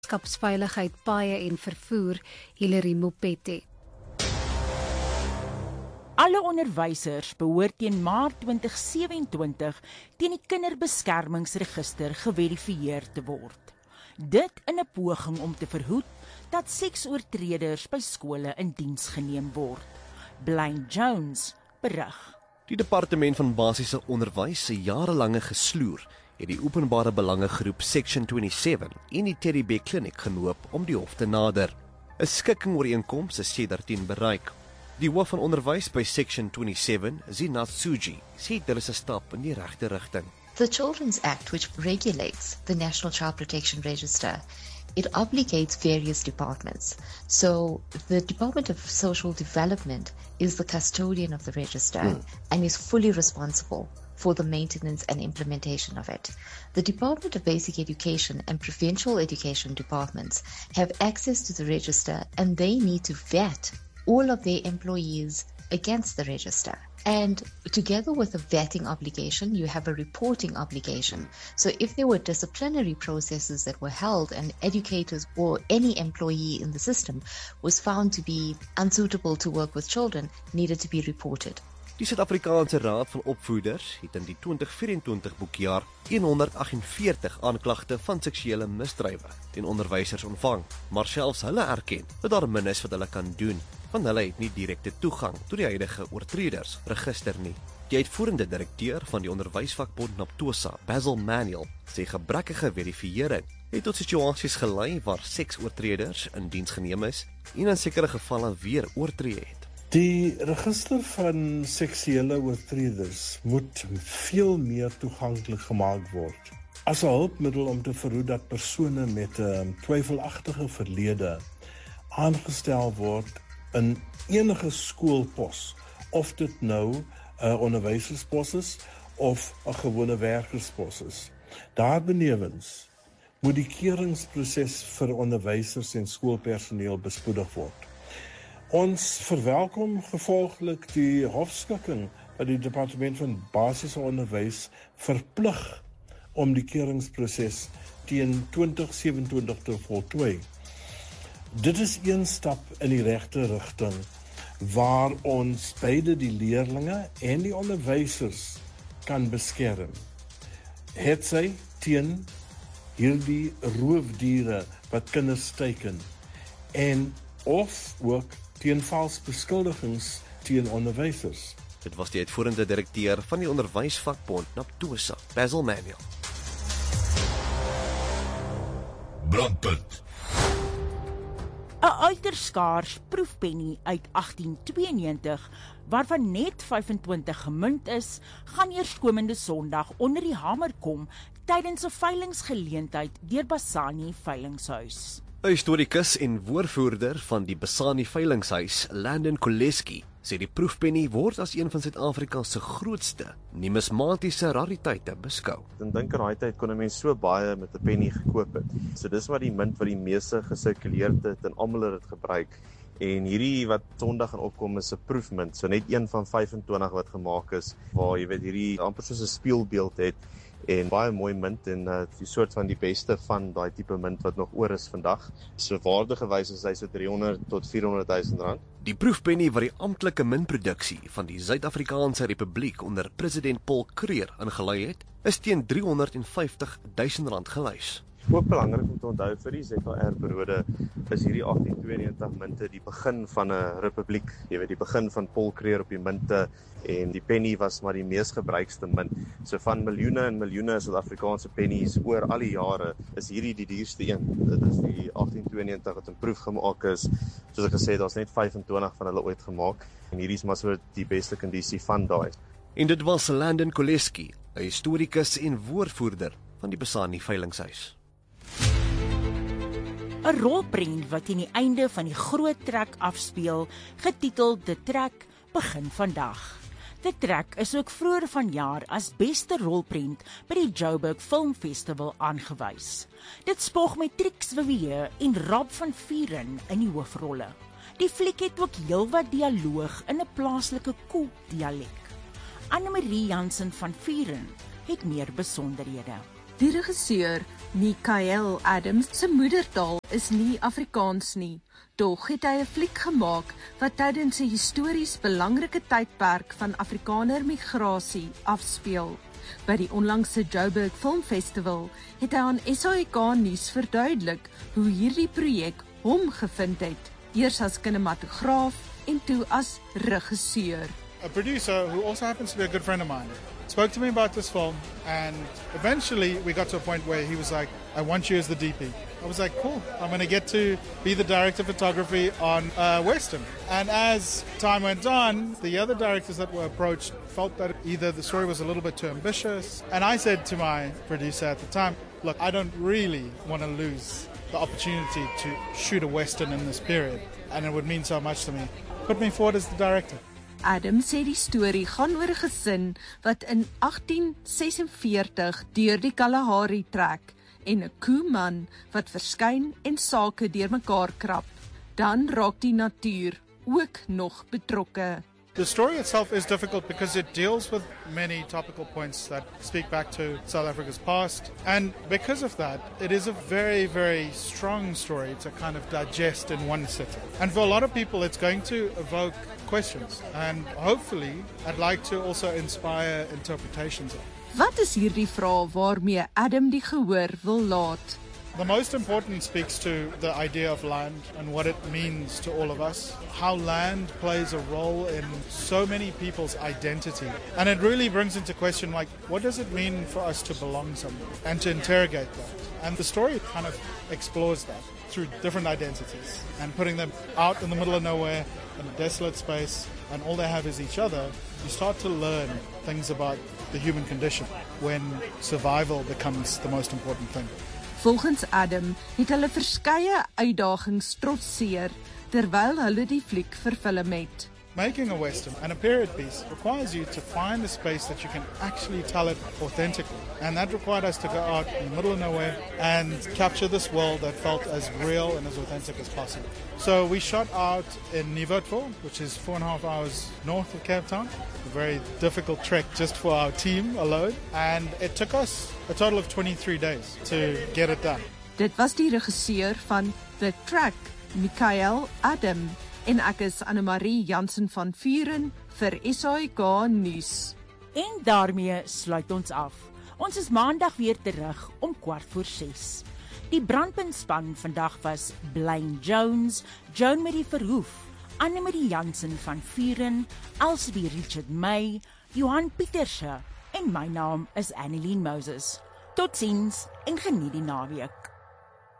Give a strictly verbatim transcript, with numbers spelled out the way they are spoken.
Skapsveiligheid, paaie en vervoer, Hilary Mopete. Alle onderwysers behoort teen Maart twintig sewentwintig teen die kinderbeskermingsregister geverifieer te word. Dit in 'n poging om te verhoed dat seksoortreders by skole in diens geneem word. Blaine Jones berig. Die departement van basiese onderwys se jarelange gesloer het die openbare belangegroep Section vyf-agt en die Teddy Bear Clinic genoop om die hof te nader. 'n Skikking ooreenkoms is sedertdien bereik. Die hoof van onderwys by Section vyf-agt, Zinat Suji, sê dit is 'n stap in die regte rigting. The Children's Act, which regulates the National Child Protection Register, it obligates various departments. So the Department of Social Development is the custodian of the register mm. and is fully responsible for the maintenance and implementation of it. The Department of Basic Education and Provincial Education departments have access to the register, and they need to vet all of their employees against the register. And together with a vetting obligation, you have a reporting obligation. So if there were disciplinary processes that were held and educators or any employee in the system was found to be unsuitable to work with children, needed to be reported. Die Suid-Afrikaanse Raad van Opvoeders het in die twintig vyf-en-twintig boekjaar honderd agt en veertig aanklagte van seksuele misdrywe teen onderwysers ontvang, maar selfs hulle erken dat daar min is wat hulle kan doen, want hulle het nie direkte toegang tot die huidige oortreders register nie. Die uitvoerende direkteur van die onderwysvakbond NAPTOSA, Basil Manuel, sê gebrekkige verifiering het tot situasies gelei waar seksoortreders in diens geneem is en in sekere gevalle weer oortree het. Die register van seksuele oortreders moet veel meer toeganklik gemaak word. As 'n hulpmiddel om te verhoed dat persone met 'n twyfelagtige verlede aangestel word in enige skoolpos, of dit nou 'n onderwyserspos is of 'n gewone werkerspos is. Daarbenewens moet die keuringsproses vir onderwysers en skoolpersoneel bespoedig word. Ons verwelkom gevolglik die hofskikking dat die departement van basiese onderwys verplig om die keuringsproses teen twintig sewenentwintig te voltooi. Dit is een stap in die regte rigting waar ons beide die leerlinge en die onderwysers kan beskerm. Het sy teen hierdie roofdiere wat kinders teiken en of ook teen vals beskuldigings teen onderwysers. Dit was die uitvoerende direkteur van die onderwysvakbond NAPTOSA, Basil Manuel. Brandpunt. 'n Uiters skaars proefpenny uit agtien tweeënnegentig, waarvan net vyfentwintig gemunt is, gaan eerskomende Sondag onder die hamer kom tydens 'n veilingsgeleentheid deur Basani Veilingshuis. 'n Historikus en woordvoerder van die Basani Veilingshuis, Landon Koleski, sê die proefpenny word as een van Suid-Afrika se grootste numismatiese rariteite beskou. Dan dink aan daai tyd kon 'n mens so baie met 'n penny gekoop het. So dis maar die munt wat die meeste gesirkuleer het en almal het dit gebruik. En hierdie wat Sondag gaan opkom is 'n proefmunt, so net een van vyfentwintig wat gemaak is, waar jy weet hierdie amper soos 'n spieelbeeld het en baie mooi munt en uh, die soort van die beste van daai tipe munt wat nog oor is vandag. So waardegewys is hy so driehonderd tot vierhonderd duisend rand. Die proefpenny wat die amptelike muntproduksie van die Suid-Afrikaanse Republiek onder president Paul Kruger ingelei het, is teen driehonderd vyftig duisend rand gelys. Ook belangrik om te onthou vir die Z K R periode is hierdie agtien tweeënnegentig munte die begin van 'n republiek. Jy weet die begin van Paul Kruger op die munte en die penny was maar die mees gebruikste munt. So van miljoene en miljoene Suid-Afrikaanse pennies oor al die jare is hierdie die duurste een. Dit is die agtien tweeënnegentig wat in proef gemaak is. Soos ek gesê het, daar's net vyfentwintig van hulle ooit gemaak en hierdie is maar so die beste kondisie van daai. En dit was Landon Koleski, 'n historikus en woordvoerder van die Basani Veilingshuis. 'n Rolprent wat teen die einde van die groot trek afspeel, getiteld De Trek, begin vandag. De Trek is ook vroeër vanjaar as beste rolprent by die Joburg Film Festival aangewys. Dit spog met Trix Vivier en Rob van Vuren in die hoofrolle. Die fliek het ook heelwat dialoog in 'n plaaslike Koel dialek. Anne Marie Jansen van Vuren het meer besonderhede. Die regisseur, Michael Adams se moedertaal is nie Afrikaans nie, tog het hy 'n fliek gemaak wat tydens 'n histories belangrike tydperk van Afrikaner migrasie afspeel. By die onlangse Joburg Film Festival het hy aan S A I K nuus verduidelik hoe hierdie projek hom gevind het, eers as kinematograaf en toe as regisseur. A producer who also happens to be a good friend of mine spoke to me about this film, and eventually we got to a point where he was like, I want you as the D P. I was like, cool, I'm going to get to be the director of photography on uh, Western. And as time went on, the other directors that were approached felt that either the story was a little bit too ambitious, and I said to my producer at the time, look, I don't really want to lose the opportunity to shoot a Western in this period, and it would mean so much to me. Put me forward as the director. Adam sê die storie gaan oor 'n gesin wat in agtien sesenveertig deur die Kalahari trek en 'n koeman wat verskyn en sake deurmekaar krap. Dan raak die natuur ook nog betrokke. The story itself is difficult because it deals with many topical points that speak back to South Africa's past. And because of that, it is a very, very strong story to kind of digest in one sitting. And for a lot of people, it's going to evoke questions. And hopefully, I'd like to also inspire interpretations. Wat is hierdie vraag waarmee Adam die gehoor wil laat? The most important speaks to the idea of land and what it means to all of us, how land plays a role in so many people's identity. And it really brings into question, like, what does it mean for us to belong somewhere and to interrogate that? And the story kind of explores that through different identities and putting them out in the middle of nowhere in a desolate space, and all they have is each other. You start to learn things about the human condition when survival becomes the most important thing. Volgens Adam het hulle verskeie uitdagings trotseer terwyl hulle die fliek verfilm het. Making a Western and a period piece requires you to find a space that you can actually tell it authentically. And that required us to go out in the middle of nowhere and capture this world that felt as real and as authentic as possible. So we shot out in Nieuwoudtville, which is four and a half hours north of Cape Town. A very difficult trek just for our team alone. And it took us a total of twenty-three days to get it done. Dit was die regisseur van The Track, Michael Adam. En ek is Annemarie Jansen van Vuren vir S A I K nuus. En daarmee sluit ons af. Ons is maandag weer terug om kwart voor ses. Die brandpuntspan vandag was Blaine Jones, Joan Marie Verhoef, Annemarie Jansen van Vuren, Elsbie Richard May, Johan Pieterse en my naam is Annelien Moses. Totsiens en geniet die naweek.